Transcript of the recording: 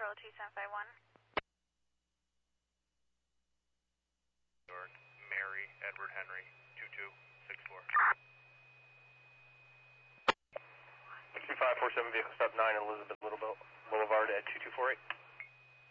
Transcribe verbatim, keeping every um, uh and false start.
Control two seven five one. New York, Mary, Edward Henry, two two six four. two five four seven vehicle stop nine Elizabeth Little Boulevard at two two four eight.